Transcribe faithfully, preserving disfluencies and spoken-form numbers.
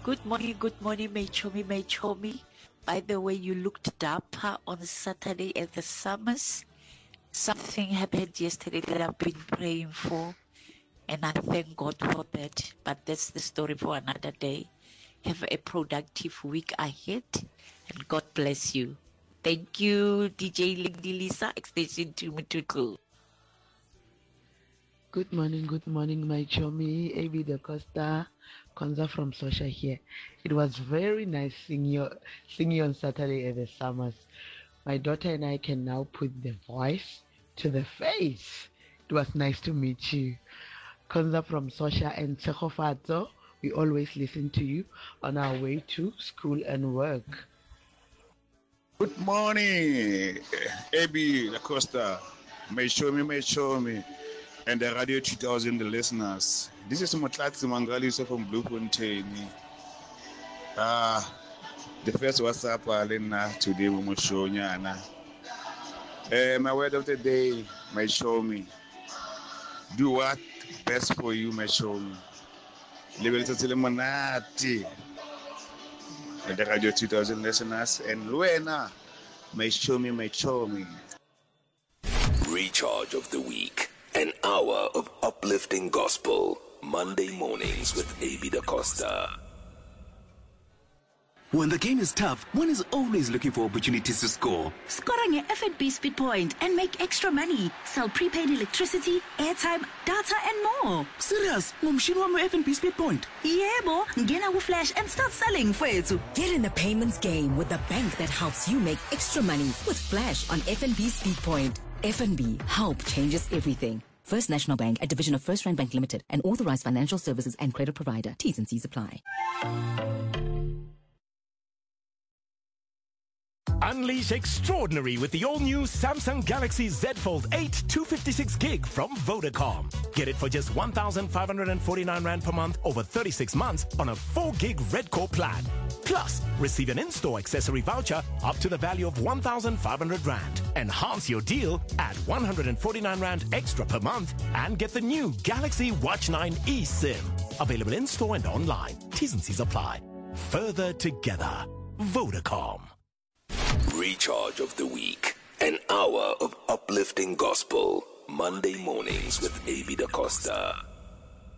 Good morning, good morning, Mechomi, Mechomi. By the way, you looked dapper on Saturday at the Summers. Something happened yesterday that I've been praying for, and I thank God for that. But that's the story for another day. Have a productive week ahead, and God bless you. Thank you, D J Lindy Lisa, extension to Mutuku. Good morning, good morning, my chummy, A B Da Costa, Konza from Sosha here. It was very nice singing you, singing on Saturday at the Summers. My daughter and I can now put the voice to the face. It was nice to meet you. Konza from Sosha and Tsekofato, we always listen to you on our way to school and work. Good morning, A B Da Costa. May show me, may show me. And the Radio two thousand listeners. This is Motlatsi Mangaliso from Bloemfontein. Ah, the first WhatsApp Alena today we will show you. Uh, my word of the day, may show me. Do what best for you, may show me. Liberty Telemonati. The Radio two thousand listeners and Luena, may show me, may show me. Recharge of the week. An hour of uplifting gospel. Monday mornings with A B Da Costa. When the game is tough, one is always looking for opportunities to score. Score on your F N B Speed Point and make extra money. Sell prepaid electricity, airtime, data, and more. Serious? Ngumshini wami F N B Speed Point. Yebo, ngena ku-Flash and start selling fethu. Get in the payments game with the bank that helps you make extra money with Flash on F N B Speed Point. F N B, help changes everything. First National Bank, a division of First Rand Bank Limited, an authorized financial services and credit provider. T's and C's apply. Unleash extraordinary with the all-new Samsung Galaxy Z Fold eight two fifty-six gig from Vodacom. Get it for just one thousand five hundred forty-nine rand per month over thirty-six months on a four gig Red Core plan. Plus, receive an in-store accessory voucher up to the value of one thousand five hundred rand. Enhance your deal at one hundred forty-nine rand extra per month and get the new Galaxy Watch nine eSIM. Available in-store and online. T's and C's apply. Further together. Vodacom. Recharge of the week. An hour of uplifting gospel. Monday mornings with A B Da Costa.